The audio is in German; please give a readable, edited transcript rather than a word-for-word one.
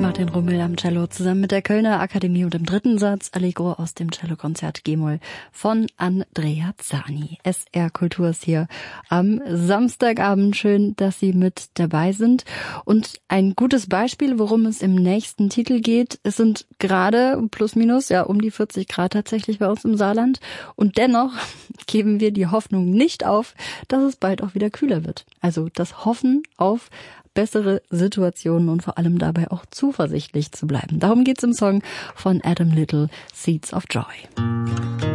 Martin Rummel am Cello zusammen mit der Kölner Akademie und im dritten Satz Allegro aus dem Cellokonzert G-Moll von Andrea Zani. SR Kultur ist hier am Samstagabend. Schön, dass Sie mit dabei sind. Und ein gutes Beispiel, worum es im nächsten Titel geht, es sind gerade plus minus um die 40 Grad tatsächlich bei uns im Saarland. Und dennoch geben wir die Hoffnung nicht auf, dass es bald auch wieder kühler wird. Also das Hoffen auf bessere Situationen und vor allem dabei auch zuversichtlich zu bleiben. Darum geht's im Song von Adam Little, Seeds of Joy.